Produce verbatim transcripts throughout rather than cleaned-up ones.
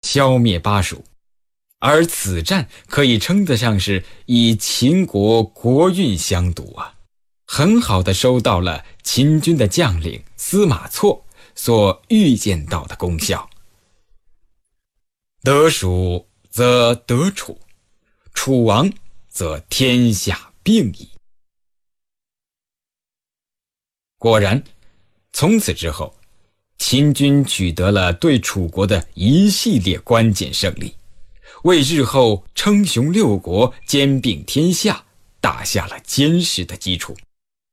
消灭巴蜀，而此战可以称得上是以秦国国运相赌啊，很好地收到了秦军的将领司马错所预见到的功效。得蜀则得楚，楚亡则天下并矣。果然，从此之后，秦军取得了对楚国的一系列关键胜利，为日后称雄六国、兼并天下打下了坚实的基础。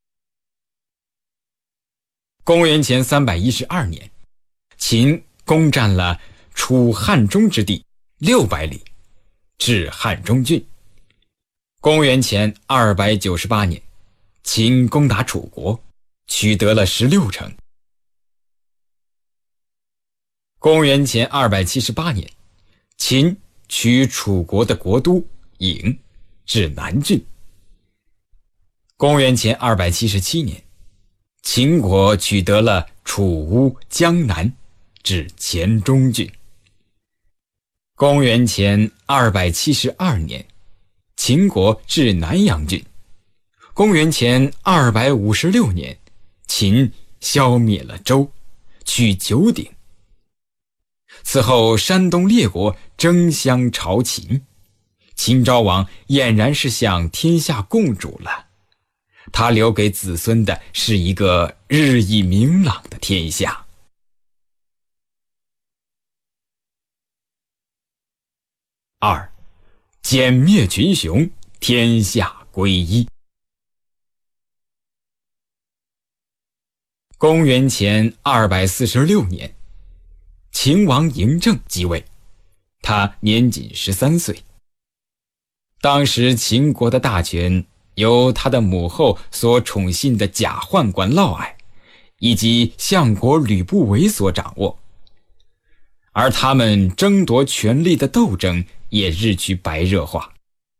公元前三百一十二年，秦攻占了楚汉中之地六百里，至汉中郡。公元前二百九十八年，秦攻打楚国，取得了十六城。公元前二百七十八年，秦取楚国的国都郢，至南郡。公元前二百七十七年，秦国取得了楚乌、江南，至黔中郡。公元前二百七十二年，秦国至南阳郡。公元前二百五十六年，秦消灭了周，取九鼎。此后山东列国争相朝秦，秦昭王俨然是向天下共主了。他留给子孙的是一个日益明朗的天下。二，歼灭群雄，天下归一。公元前二百四十六年，秦王嬴政即位，他年仅十三岁。当时秦国的大权由他的母后所宠信的假宦官嫪毐以及相国吕不韦所掌握，而他们争夺权力的斗争也日趋白热化。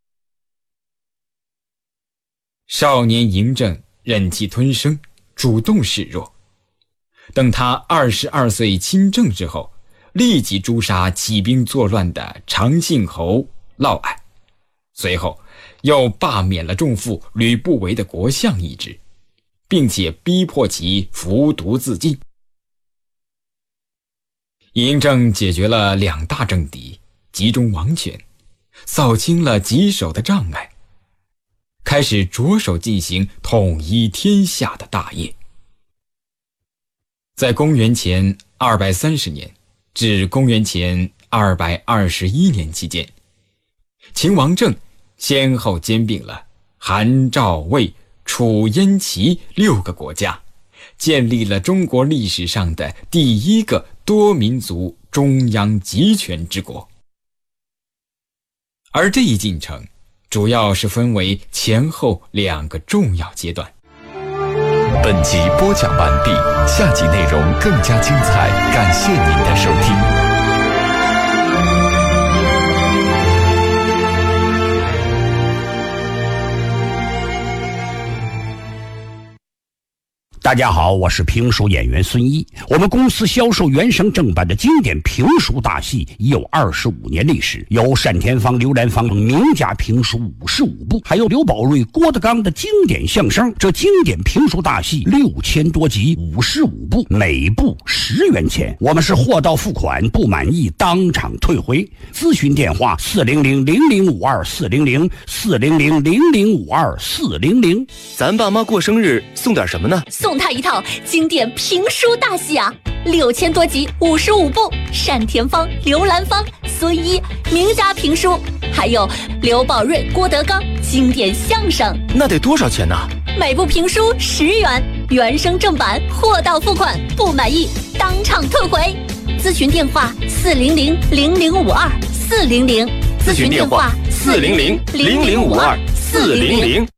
少年嬴政忍气吞声，主动示弱。等他二十二岁亲政之后，立即诛杀起兵作乱的长信侯嫪毐，随后又罢免了仲父吕不韦的国相一职，并且逼迫其服毒自尽。嬴政解决了两大政敌，集中王权，扫清了棘手的障碍，开始着手进行统一天下的大业。在公元前二百三十年至公元前二百二十一年期间，秦王政先后兼并了韩、赵、魏、楚、燕、齐六个国家，建立了中国历史上的第一个多民族中央集权之国。而这一进程主要是分为前后两个重要阶段。 本集播讲完毕，下集内容更加精彩，感谢您的收听。 大家好，我是评书演员孙一。我们公司销售原声正版的经典评书大戏已有二十五年历史，有单田芳、刘兰芳等名家评书五十五部，还有刘宝瑞、郭德纲的经典相声。这经典评书大戏六千多集，五十五部，每部十元钱。我们是货到付款，不满意当场退回。咨询电话：四零零零零五二四零零四零零零零五二四零零。 咱爸妈过生日送点什么呢？ 送他一套经典评书大戏啊，六千多集，五十五部，单田芳、刘兰芳、孙一名家评书，还有刘宝瑞、郭德纲经典相声。 那得多少钱呢？ 每部评书十元，原声正版，货到付款，不满意当场退回。咨询电话：四零零零零五二四零零。 咨询电话：四零零零零五二四零零。